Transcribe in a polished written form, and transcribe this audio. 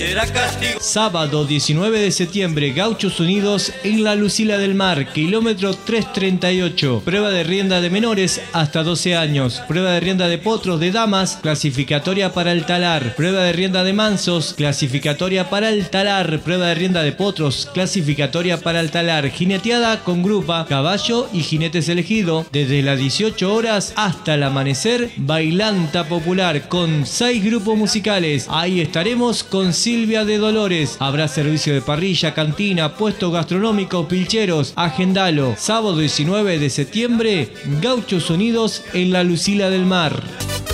Sábado 19 de septiembre, Gauchos Unidos en la Lucila del Mar, kilómetro 338. Prueba de rienda de menores hasta 12 años. Prueba de rienda de potros de damas, clasificatoria para el talar. Prueba de rienda de mansos, clasificatoria para el talar. Prueba de rienda de potros, clasificatoria para el talar. Jineteada con grupa, caballo y jinetes elegido. Desde las 18 horas hasta el amanecer, bailanta popular con 6 grupos musicales. Ahí estaremos con Silvia de Dolores. Habrá servicio de parrilla, cantina, puestos gastronómicos, pilcheros. Agendalo. Sábado 19 de septiembre, Gauchos Unidos en la Lucila del Mar.